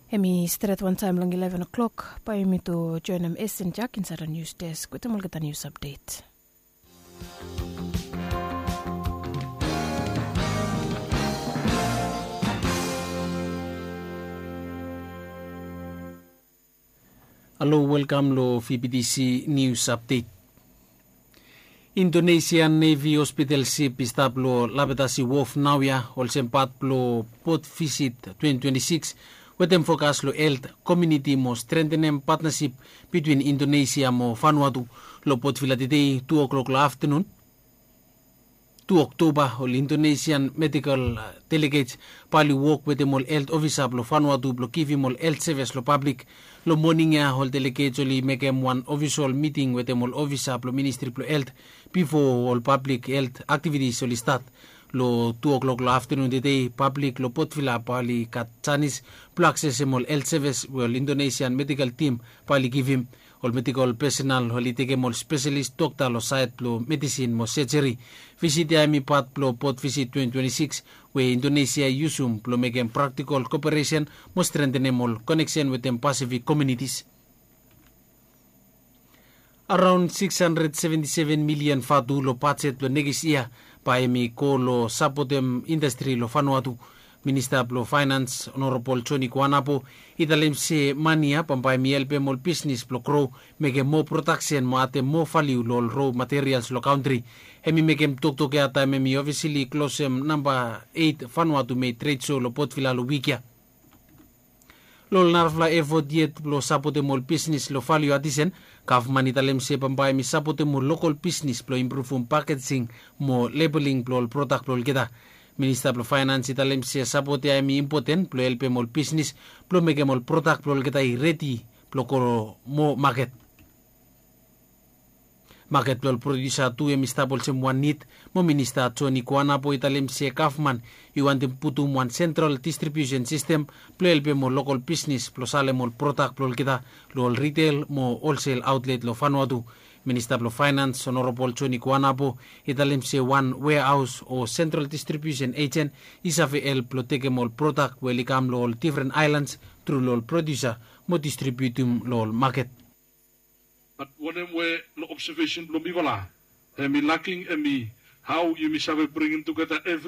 Hemi straight one time long 11 o'clock. Pa mi to join them and Jack inside the news desk. With them the news update. Hello, welcome to VPDC News Update. Indonesian Navy Hospital Ship istablo labetasi Wharf Nauya olsempat plo port visit 2026 with them focus lo health community mo strengthening partnership between Indonesia mo Vanuatu lo port villa today 2 o'clock lo afternoon 2 October all Indonesian medical delegates pali work with them all health officer lo Vanuatu lo give him all health service lo public lo morning all delegates only make them one official meeting with them all officer lo ministry lo health before all public health activities will start. Lo 2 o'clock lo afternoon today public lo potvila pali katsanis plo accessible health service well Indonesian medical team pali give him all medical personnel holi take mol specialist doctor lo site lo medicine mo surgery visit mi pat lo pot visit 2026 where Indonesia usum plo make practical cooperation mo strengthen mol connection with them Pacific communities. Around 677 million fatu lo budget lo negis ia pa mi ko lo sapotem industry lo Vanuatu. Minister lo Finance Honorable Johnny Kuanapo italem se mania pampai mi helpe mol business lo grow mege mo production mo ate mo value lo raw materials lo country. Hemi megem tok ata mi obviously close number 8 Vanuatu me trade show lo potvila lo wikia. Lol narfla effort yet lo sapote mol business lo value addition government italem se pampai mi sapote mo local business lo improve packaging mo labeling lo product lo kita. Minister of Finance italem se sapote mi important plo helpe mol business plo mege mol product plo kita ready plo ko mo market plo producer tu mi stable se mo need mo minister Tony Kuanapo italem se government you want to put one central distribution system plo helpe mo local business plo sale mol product plo kita lo retail mo wholesale outlet lo Vanuatu. Minister of Finance Honorable Johnny Kuanapo italem se one warehouse or central distribution agent isafe el ploteke mol product welcome lo different islands through lo producer mo distributum lo market. But when we lo observation lo bivala, emi lacking emi how you misabe bringing together every